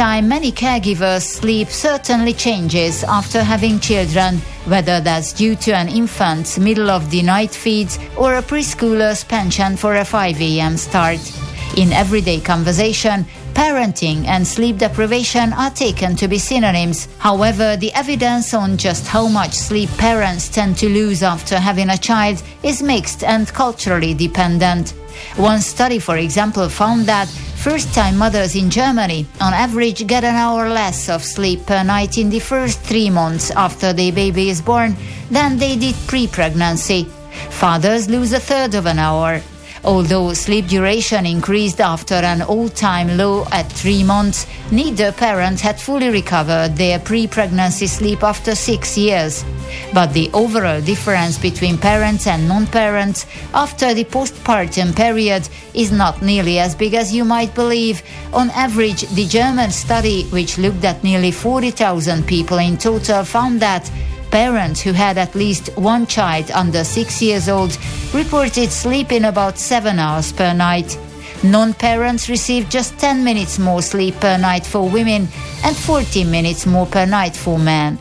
meantime, many caregivers' sleep certainly changes after having children, whether that's due to an infant's middle-of-the-night feeds or a preschooler's penchant for a 5 a.m. start. In everyday conversation, parenting and sleep deprivation are taken to be synonyms. However, the evidence on just how much sleep parents tend to lose after having a child is mixed and culturally dependent. One study, for example, found that first-time mothers in Germany on average get an hour less of sleep per night in the first 3 months after their baby is born than they did pre-pregnancy. Fathers lose a third of an hour. Although sleep duration increased after an all-time low at 3 months, neither parent had fully recovered their pre-pregnancy sleep after 6 years. But the overall difference between parents and non-parents after the postpartum period is not nearly as big as you might believe. On average, the German study, which looked at nearly 40,000 people in total, found that parents who had at least one child under 6 years old reported sleeping about 7 hours per night. Non-parents received just 10 minutes more sleep per night for women and 14 minutes more per night for men.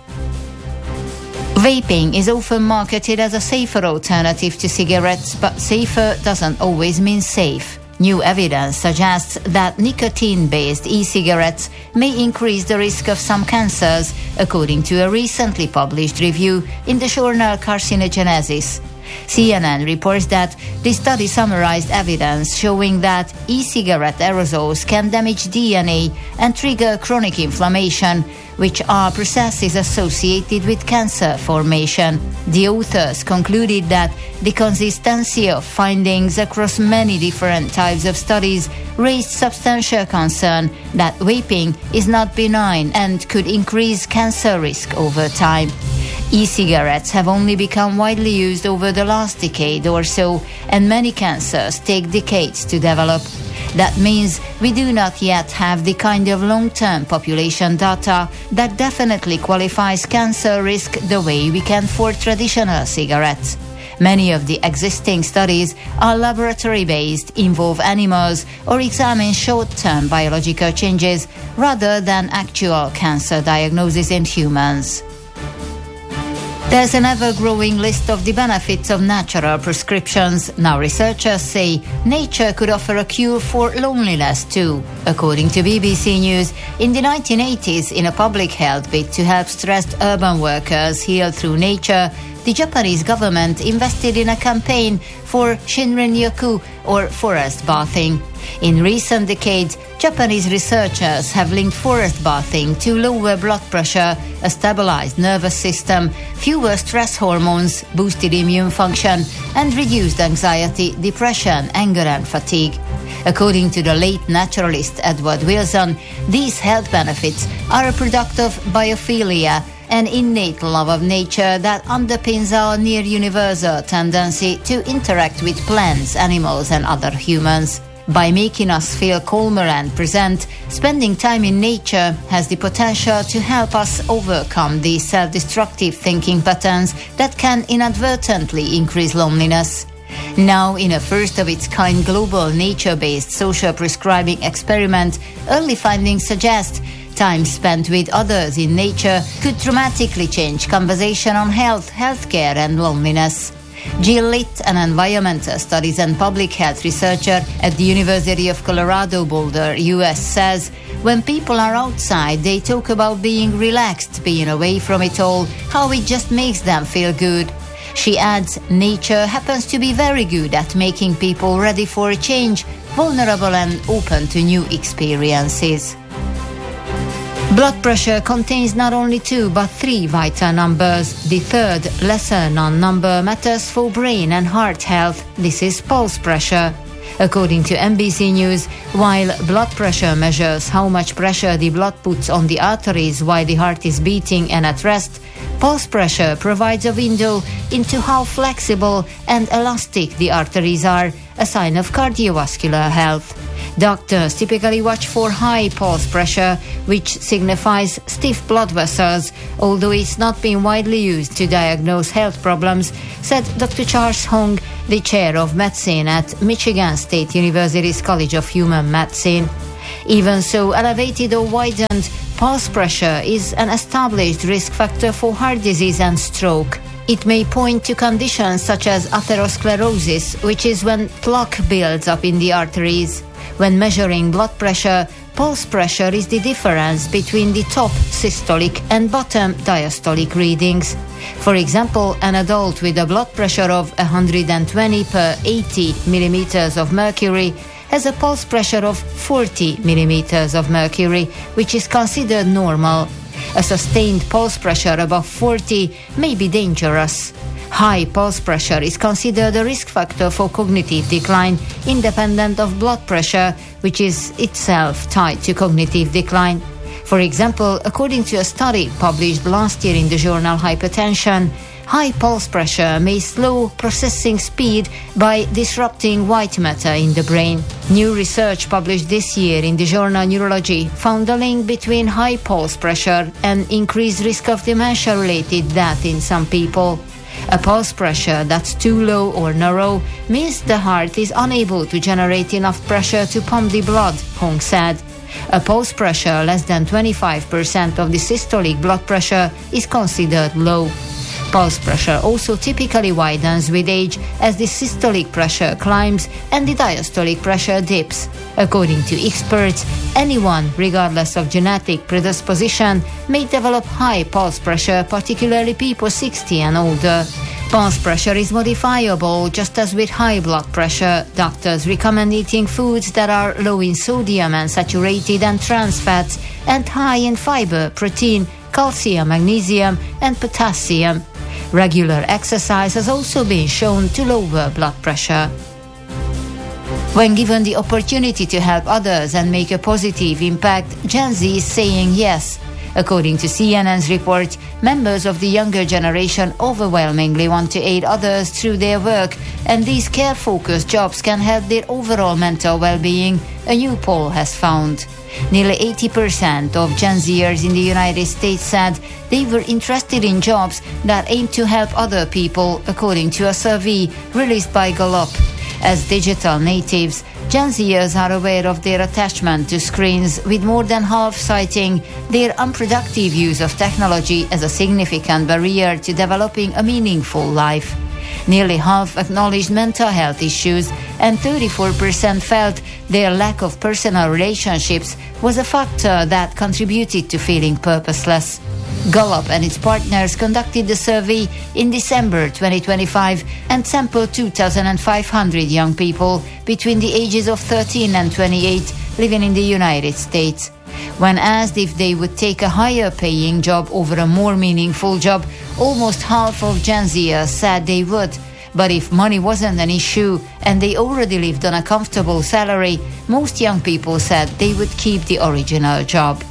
Vaping is often marketed as a safer alternative to cigarettes, but safer doesn't always mean safe. New evidence suggests that nicotine-based e-cigarettes may increase the risk of some cancers, according to a recently published review in the journal Carcinogenesis. CNN reports that the study summarized evidence showing that e-cigarette aerosols can damage DNA and trigger chronic inflammation, which are processes associated with cancer formation. The authors concluded that the consistency of findings across many different types of studies raised substantial concern that vaping is not benign and could increase cancer risk over time. E-cigarettes have only become widely used over the last decade or so, and many cancers take decades to develop. That means we do not yet have the kind of long-term population data that definitely qualifies cancer risk the way we can for traditional cigarettes. Many of the existing studies are laboratory-based, involve animals, or examine short-term biological changes rather than actual cancer diagnosis in humans. There's an ever-growing list of the benefits of natural prescriptions. Now researchers say nature could offer a cure for loneliness too. According to BBC News, in the 1980s, in a public health bid to help stressed urban workers heal through nature, the Japanese government invested in a campaign for Shinrin-yoku, or forest bathing. In recent decades, Japanese researchers have linked forest bathing to lower blood pressure, a stabilized nervous system, fewer stress hormones, boosted immune function, and reduced anxiety, depression, anger, and fatigue. According to the late naturalist Edward Wilson, these health benefits are a product of biophilia, an innate love of nature that underpins our near-universal tendency to interact with plants, animals, and other humans. By making us feel calmer and present, spending time in nature has the potential to help us overcome the self-destructive thinking patterns that can inadvertently increase loneliness. Now, in a first-of-its-kind global nature-based social prescribing experiment, early findings suggest time spent with others in nature could dramatically change conversation on health, healthcare, and loneliness. Jill Litt, an environmental studies and public health researcher at the University of Colorado Boulder, US, says, when people are outside, they talk about being relaxed, being away from it all, how it just makes them feel good. She adds, nature happens to be very good at making people ready for a change, vulnerable and open to new experiences. Blood pressure contains not only 2 but 3 vital numbers. The third, lesser-known number matters for brain and heart health. This is pulse pressure. According to NBC News, while blood pressure measures how much pressure the blood puts on the arteries while the heart is beating and at rest, pulse pressure provides a window into how flexible and elastic the arteries are, a sign of cardiovascular health. Doctors typically watch for high pulse pressure, which signifies stiff blood vessels, although it's not been widely used to diagnose health problems, said Dr. Charles Hong, the chair of medicine at Michigan State University's College of Human Medicine. Even so, elevated or widened pulse pressure is an established risk factor for heart disease and stroke. It may point to conditions such as atherosclerosis, which is when plaque builds up in the arteries. When measuring blood pressure, pulse pressure is the difference between the top systolic and bottom diastolic readings. For example, an adult with a blood pressure of 120 per 80 millimeters of mercury has a pulse pressure of 40 millimeters of mercury, which is considered normal. A sustained pulse pressure above 40 may be dangerous. High pulse pressure is considered a risk factor for cognitive decline, independent of blood pressure, which is itself tied to cognitive decline. For example, according to a study published last year in the journal Hypertension, high pulse pressure may slow processing speed by disrupting white matter in the brain. New research published this year in the journal Neurology found a link between high pulse pressure and increased risk of dementia-related death in some people. A pulse pressure that's too low or narrow means the heart is unable to generate enough pressure to pump the blood, Hong said. A pulse pressure less than 25% of the systolic blood pressure is considered low. Pulse pressure also typically widens with age as the systolic pressure climbs and the diastolic pressure dips. According to experts, anyone, regardless of genetic predisposition, may develop high pulse pressure, particularly people 60 and older. Pulse pressure is modifiable, just as with high blood pressure. Doctors recommend eating foods that are low in sodium and saturated and trans fats and high in fiber, protein, calcium, magnesium, and potassium. Regular exercise has also been shown to lower blood pressure. When given the opportunity to help others and make a positive impact, Gen Z is saying yes. According to CNN's report, members of the younger generation overwhelmingly want to aid others through their work, and these care-focused jobs can help their overall mental well-being, a new poll has found. Nearly 80% of Gen Zers in the United States said they were interested in jobs that aim to help other people, according to a survey released by Gallup. As digital natives, Gen Zers are aware of their attachment to screens, with more than half citing their unproductive use of technology as a significant barrier to developing a meaningful life. Nearly half acknowledged mental health issues, and 34% felt their lack of personal relationships was a factor that contributed to feeling purposeless. Gallup and its partners conducted the survey in December 2025 and sampled 2,500 young people between the ages of 13 and 28 living in the United States. When asked if they would take a higher paying job over a more meaningful job, almost half of Gen Zers said they would. But if money wasn't an issue and they already lived on a comfortable salary, most young people said they would keep the original job.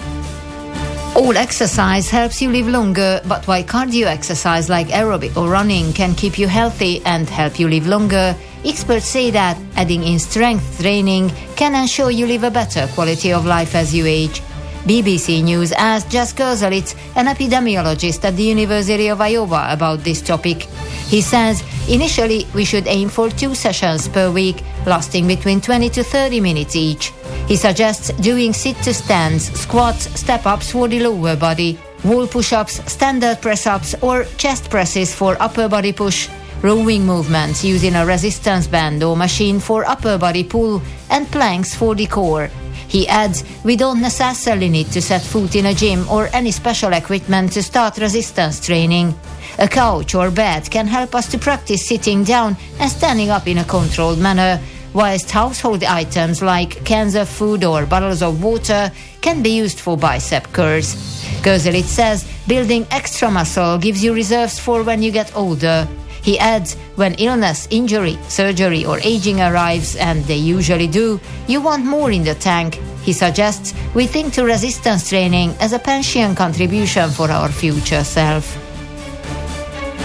All exercise helps you live longer, but while cardio exercise like aerobic or running can keep you healthy and help you live longer, experts say that adding in strength training can ensure you live a better quality of life as you age. BBC News asked Jas Gersalitz, an epidemiologist at the University of Iowa, about this topic. He says, initially we should aim for 2 sessions per week, lasting between 20 to 30 minutes each. He suggests doing sit-to-stands, squats, step-ups for the lower body, wall push-ups, standard press-ups or chest presses for upper body push, rowing movements using a resistance band or machine for upper body pull, and planks for the core. He adds, we don't necessarily need to set foot in a gym or any special equipment to start resistance training. A couch or bed can help us to practice sitting down and standing up in a controlled manner, whilst household items like cans of food or bottles of water can be used for bicep curls. Gersalitz says building extra muscle gives you reserves for when you get older. He adds, when illness, injury, surgery or aging arrives, and they usually do, you want more in the tank. He suggests we think to resistance training as a pension contribution for our future self.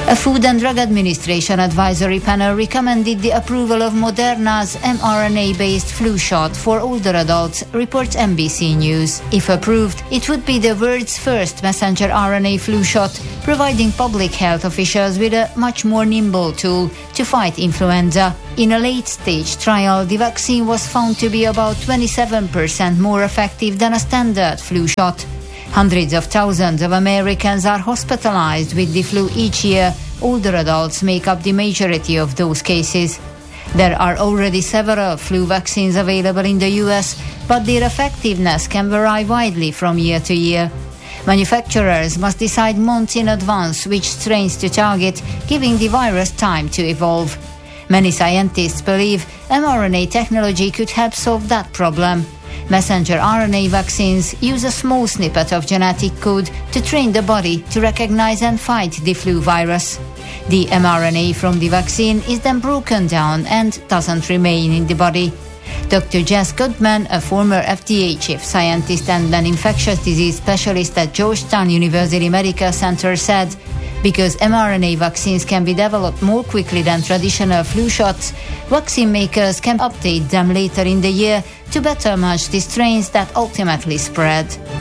A Food and Drug Administration advisory panel recommended the approval of Moderna's mRNA-based flu shot for older adults, reports NBC News. If approved, it would be the world's first messenger RNA flu shot, providing public health officials with a much more nimble tool to fight influenza. In a late-stage trial, the vaccine was found to be about 27% more effective than a standard flu shot. Hundreds of thousands of Americans are hospitalized with the flu each year. Older adults make up the majority of those cases. There are already several flu vaccines available in the US, but their effectiveness can vary widely from year to year. Manufacturers must decide months in advance which strains to target, giving the virus time to evolve. Many scientists believe mRNA technology could help solve that problem. Messenger RNA vaccines use a small snippet of genetic code to train the body to recognize and fight the flu virus. The mRNA from the vaccine is then broken down and doesn't remain in the body. Dr. Jess Goodman, a former FDA chief scientist and an infectious disease specialist at Georgetown University Medical Center, said, because mRNA vaccines can be developed more quickly than traditional flu shots, vaccine makers can update them later in the year to better match the strains that ultimately spread.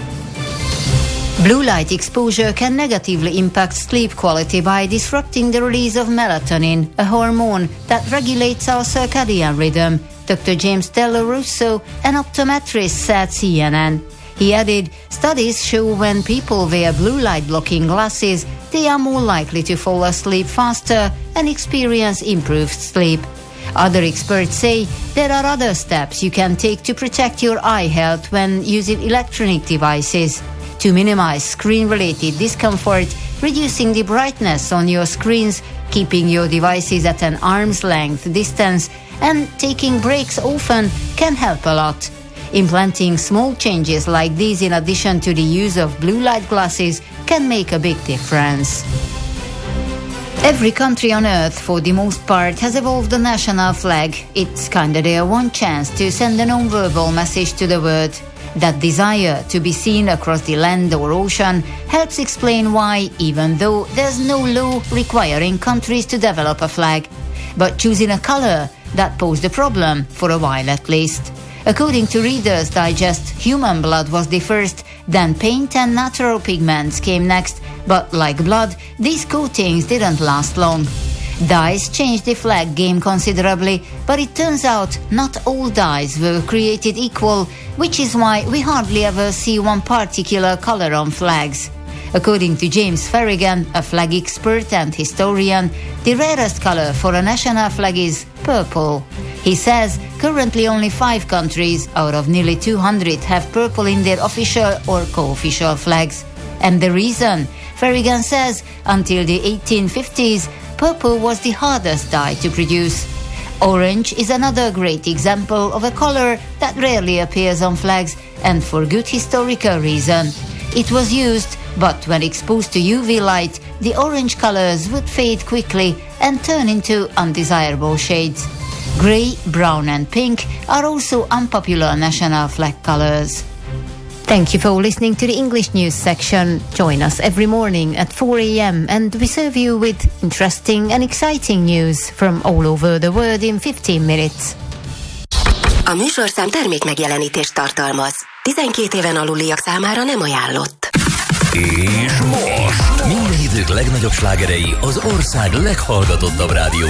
Blue light exposure can negatively impact sleep quality by disrupting the release of melatonin, a hormone that regulates our circadian rhythm, Dr. James Della Russo, an optometrist, said CNN. He added, studies show when people wear blue light blocking glasses, they are more likely to fall asleep faster and experience improved sleep. Other experts say there are other steps you can take to protect your eye health when using electronic devices. To minimize screen-related discomfort, reducing the brightness on your screens, keeping your devices at an arm's length distance, and taking breaks often can help a lot. Implanting small changes like these in addition to the use of blue light glasses can make a big difference. Every country on Earth, for the most part, has evolved a national flag. It's kinda their one chance to send a non-verbal message to the world. That desire to be seen across the land or ocean helps explain why, even though there's no law requiring countries to develop a flag, but choosing a color, that posed a problem, for a while at least. According to Reader's Digest, human blood was the first, then paint and natural pigments came next, but like blood, these coatings didn't last long. Dyes changed the flag game considerably, but it turns out not all dyes were created equal, which is why we hardly ever see one particular color on flags. According to James Ferrigan, a flag expert and historian, the rarest color for a national flag is purple. He says currently only 5 countries out of nearly 200 have purple in their official or co-official flags. And the reason? Ferrigan says until the 1850s, purple was the hardest dye to produce. Orange is another great example of a color that rarely appears on flags, and for good historical reason. It was used, but when exposed to UV light, the orange colors would fade quickly and turn into undesirable shades. Grey, brown and pink are also unpopular national flag colors. Thank you for listening to the English news section. Join us every morning at 4 a.m. and we serve you with interesting and exciting news from all over the world in 15 minutes. A műsorszám termékmegjelenítést tartalmaz. 12 éven aluliak számára nem ajánlott. És most minden idők legnagyobb slágerei az ország leghallgatottabb rádió